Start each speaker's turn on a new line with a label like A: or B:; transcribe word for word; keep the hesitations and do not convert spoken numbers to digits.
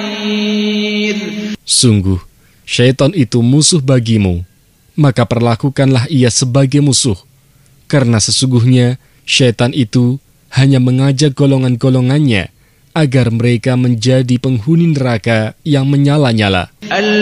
A: Sungguh, syaitan itu musuh bagimu, maka perlakukanlah ia sebagai musuh, karena sesungguhnya syaitan itu hanya mengajak golongan-golongannya agar mereka menjadi penghuni neraka yang menyala-nyala.